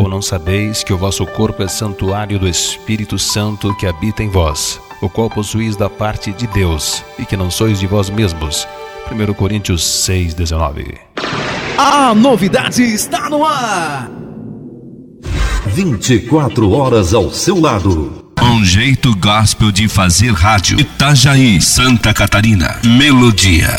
Ou não sabeis que o vosso corpo é santuário do Espírito Santo que habita em vós, o qual possuís da parte de Deus, e que não sois de vós mesmos? 1 Coríntios 6,19. A novidade está no ar! 24 horas ao seu lado. Um jeito gospel de fazer rádio. Itajaí, Santa Catarina. Melodia.